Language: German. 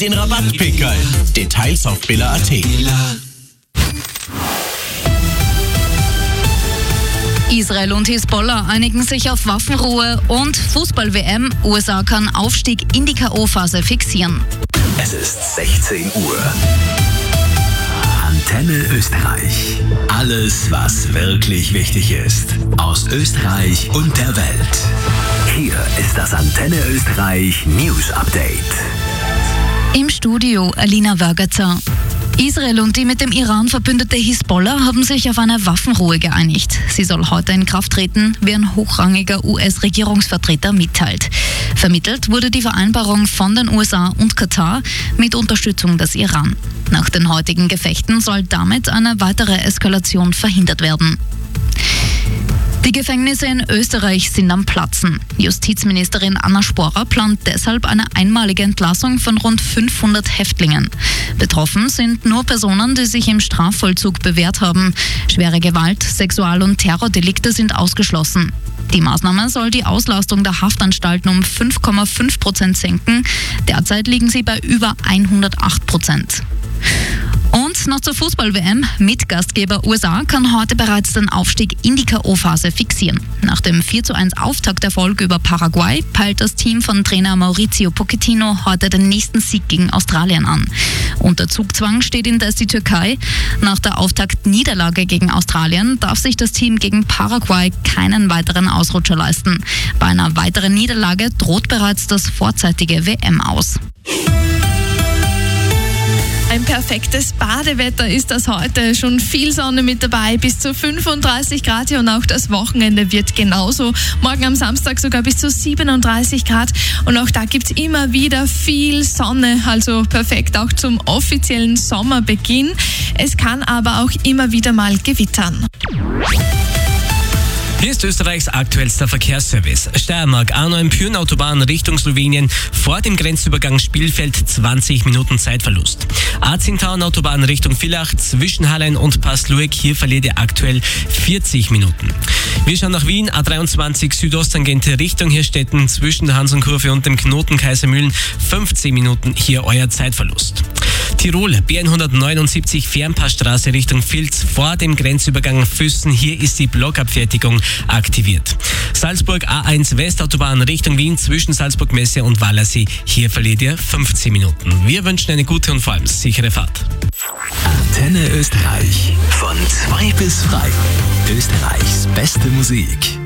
den Rabattpickerl. Details auf billa.at. Israel und Hisbollah einigen sich auf Waffenruhe und Fußball-WM. USA kann Aufstieg in die K.O.-Phase fixieren. Es ist 16 Uhr. Antenne Österreich. Alles, was wirklich wichtig ist. Aus Österreich und der Welt. Hier ist das Antenne Österreich News Update. Im Studio Alina Wörgerzer. Israel und die mit dem Iran verbündete Hisbollah haben sich auf eine Waffenruhe geeinigt. Sie soll heute in Kraft treten, wie ein hochrangiger US-Regierungsvertreter mitteilt. Vermittelt wurde die Vereinbarung von den USA und Katar mit Unterstützung des Iran. Nach den heutigen Gefechten soll damit eine weitere Eskalation verhindert werden. Die Gefängnisse in Österreich sind am Platzen. Justizministerin Anna Sporer plant deshalb eine einmalige Entlassung von rund 500 Häftlingen. Betroffen sind nur Personen, die sich im Strafvollzug bewährt haben. Schwere Gewalt, Sexual- und Terrordelikte sind ausgeschlossen. Die Maßnahme soll die Auslastung der Haftanstalten um 5,5% senken. Derzeit liegen sie bei über 108%. Und noch zur Fußball-WM. Mitgastgeber USA kann heute bereits den Aufstieg in die K.O.-Phase fixieren. Nach dem 4:1 Auftakterfolg über Paraguay peilt das Team von Trainer Mauricio Pochettino heute den nächsten Sieg gegen Australien an. Unter Zugzwang steht indes die Türkei. Nach der Auftaktniederlage gegen Australien darf sich das Team gegen Paraguay keinen weiteren Ausrutscher leisten. Bei einer weiteren Niederlage droht bereits das vorzeitige WM-Aus. Ein perfektes Badewetter ist das heute. Schon viel Sonne mit dabei, bis zu 35 Grad hier und auch das Wochenende wird genauso. Morgen am Samstag sogar bis zu 37 Grad und auch da gibt's immer wieder viel Sonne, also perfekt auch zum offiziellen Sommerbeginn. Es kann aber auch immer wieder mal gewittern. Hier ist Österreichs aktuellster Verkehrsservice. Steiermark, A9-Pyhrn-Autobahn Richtung Slowenien, vor dem Grenzübergang Spielfeld 20 Minuten Zeitverlust. A10-Autobahn Richtung Villach, zwischen Hallein und Passlueck, hier verliert ihr aktuell 40 Minuten. Wir schauen nach Wien, A23 Südosttangente Richtung Hirstetten, zwischen der Hansonkurve und dem Knoten Kaisermühlen, 15 Minuten, hier euer Zeitverlust. Tirol, B179 Fernpassstraße Richtung Vilz, vor dem Grenzübergang Füssen, hier ist die Blockabfertigung aktiviert. Salzburg, A1 Westautobahn Richtung Wien, zwischen Salzburg Messe und Wallersee, hier verliert ihr 15 Minuten. Wir wünschen eine gute und vor allem sichere Fahrt. Antenne Österreich. Von 2 bis frei. Österreichs beste Musik.